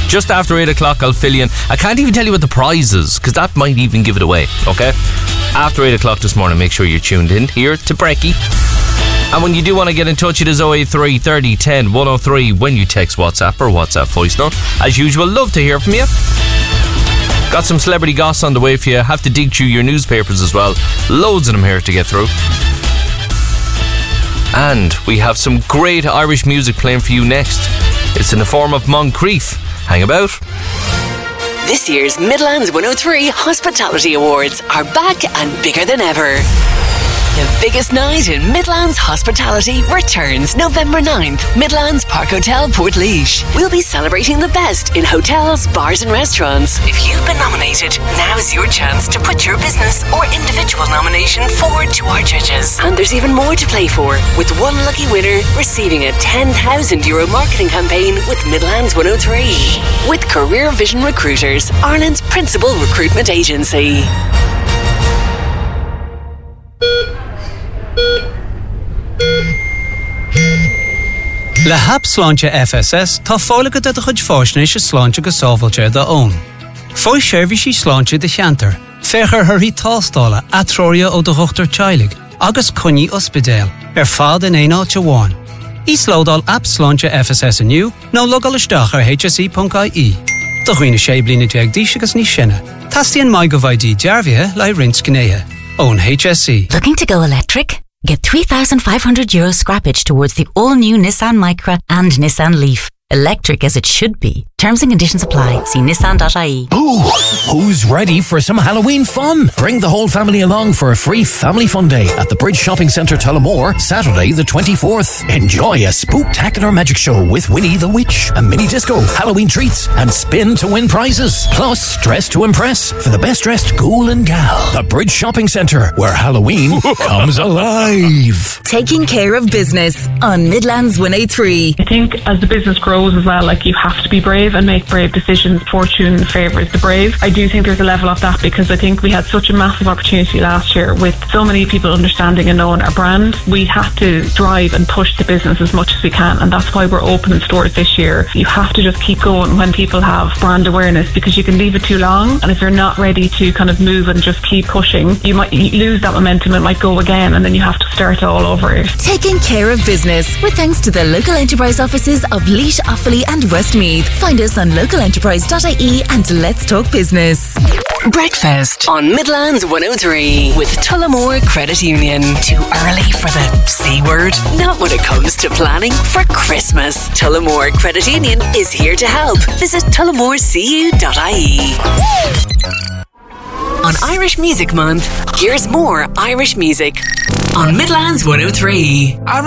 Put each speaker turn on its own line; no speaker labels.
Just after 8 o'clock, I'll fill you in. I can't even tell you what the prize is, because that might even give it away, okay? After 8 o'clock this morning, make sure you're tuned in here to Brekkie. And when you do want to get in touch, it is 083 30 10 103 when you text WhatsApp or WhatsApp voice note. As usual, love to hear from you. Got some celebrity goss on the way for you. Have to dig through your newspapers as well. Loads of them here to get through. And we have some great Irish music playing for you next. It's in the form of Moncrief. Hang about.
This year's Midlands 103 Hospitality Awards are back and bigger than ever. The biggest night in Midlands Hospitality returns November 9th, Midlands Park Hotel, Portlaoise. We'll be celebrating the best in hotels, bars and restaurants. If you've been nominated, now's your chance to put your business or individual nomination forward to our judges. And there's even more to play for, with one lucky winner receiving a €10,000 marketing campaign with Midlands 103. With Career Vision Recruiters, Ireland's principal recruitment agency.
Le hap sláinte FSS tá fálacha de chuid fásnéis is sláinte go sábhailte da ón. Fói seirbhísí sláinte de cheantar, féchar thuirí tástála atrória ó do thuchttar teilig, agus cuní ospidéal, fad in éáte bháin. Is lódal app sláinte FSS aniu, nó logal isteach ar hse.ie. Do chuoine sé blina deag díos agus ní sinne. Tastíonn mai go bhaidí dearbhithe le rins cnéithe. Own HSE.
Looking to go electric? Get €3,500 scrappage towards the all-new Nissan Micra and Nissan Leaf. Electric as it should be. Terms and conditions apply. See nissan.ie.
Ooh, who's ready for some Halloween fun? Bring the whole family along for a free family fun day at the Bridge Shopping Centre, Tullamore, Saturday the 24th. Enjoy a spooktacular magic show with Winnie the Witch, a mini disco, Halloween treats, and spin to win prizes. Plus, dress to impress for the best dressed ghoul and gal. The Bridge Shopping Centre, where Halloween comes alive.
Taking care of business on Midlands 103.
I think as the business grows as well, like, you have to be brave and make brave decisions. Fortune favours the brave. I do think there's a level of that, because I think we had such a massive opportunity last year with so many people understanding and knowing our brand. We have to drive and push the business as much as we can, and that's why we're opening stores this year. You have to just keep going when people have brand awareness, because you can leave it too long, and if you're not ready to kind of move and just keep pushing, you might lose that momentum. It might go again, and then you have to start all over.
Taking care of business with thanks to the local enterprise offices of Laois, Offaly and Westmeath. Find us on localenterprise.ie and let's talk business.
Breakfast on Midlands 103 with Tullamore Credit Union. Too early for the C word? Not when it comes to planning for Christmas. Tullamore Credit Union is here to help. Visit tullamorecu.ie. On Irish Music Month, here's more Irish music on Midlands 103.